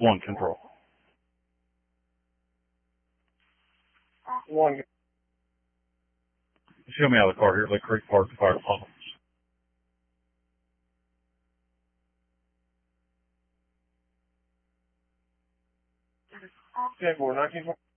One control. One. Show me out of the car here, Lake Creek Park Fire Department. 10-4, 19-4.